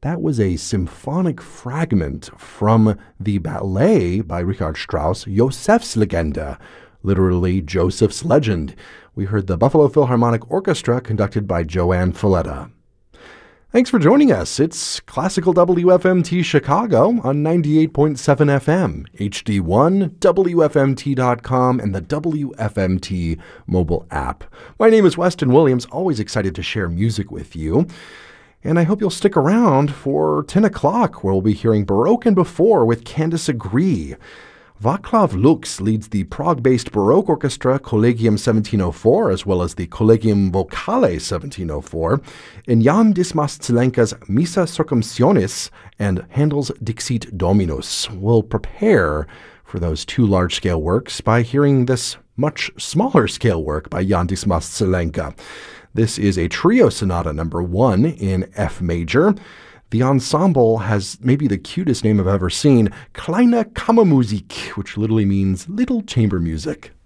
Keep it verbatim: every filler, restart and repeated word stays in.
That was a symphonic fragment from the ballet by Richard Strauss, Josefslegende, literally Joseph's Legend. We heard the Buffalo Philharmonic Orchestra conducted by Joanne Falletta. Thanks for joining us. It's Classical W F M T Chicago on ninety-eight point seven F M, H D one, W F M T dot com, and the W F M T mobile app. My name is Weston Williams, always excited to share music with you. And I hope you'll stick around for ten o'clock, where we'll be hearing Baroque and Before with Candice Agree. Václav Lux leads the Prague-based Baroque orchestra Collegium seventeen oh four, as well as the Collegium Vocale seventeen oh four, in Jan Dismas Zelenka's Missa Circumcionis and Handel's Dixit Dominus. We'll prepare for those two large-scale works by hearing this much smaller-scale work by Jan Dismas Zelenka. This is a trio sonata number one in F major. The ensemble has maybe the cutest name I've ever seen, Kleine Kammermusik, which literally means little chamber music.